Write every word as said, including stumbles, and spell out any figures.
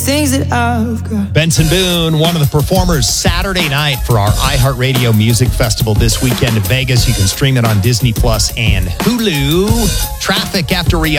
things that I've got. Benson Boone, one of the performers, Saturday night for our iHeartRadio Music Festival this weekend in Vegas. You can stream it on Disney Plus and Hulu. Traffic after Rihanna.